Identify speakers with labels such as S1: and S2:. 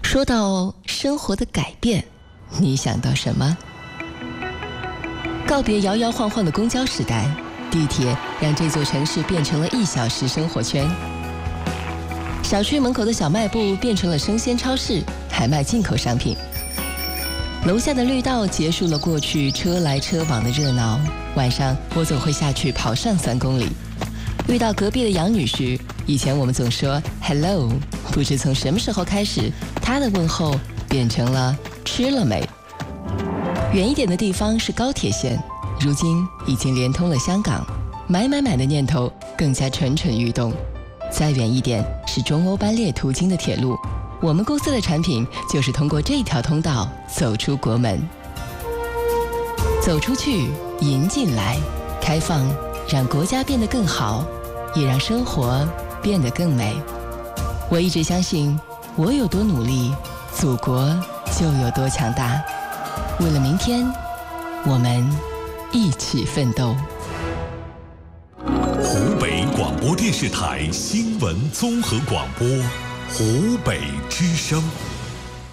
S1: 说到生活的改变，你想到什么？告别摇摇晃晃的公交时代，地铁让这座城市变成了1小时生活圈。小区门口的小卖部变成了生鲜超市，还卖进口商品。楼下的绿道结束了过去车来车往的热闹，晚上我总会下去跑上3公里。遇到隔壁的杨女士，以前我们总说 hello， 不知从什么时候开始，她的问候变成了吃了没。远一点的地方是高铁线，如今已经连通了香港，买的念头更加蠢蠢欲动。再远一点是中欧班列途经的铁路，我们公司的产品就是通过这条通道走出国门。走出去，迎进来，开放让国家变得更好，也让生活变得更美。我一直相信，我有多努力，祖国就有多强大。为了明天，我们一起奋斗。
S2: 湖北广播电视台新闻综合广播，湖北之声。